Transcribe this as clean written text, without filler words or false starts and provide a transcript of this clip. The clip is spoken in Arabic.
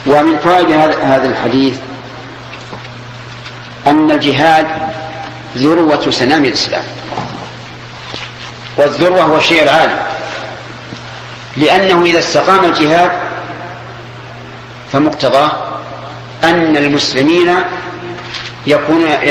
ومن فوائد هذا الحديث أن الجهاد ذروة سنام الإسلام، والذروة هو الشيء العالي، لأنه إذا استقام الجهاد فمقتضاه أن المسلمين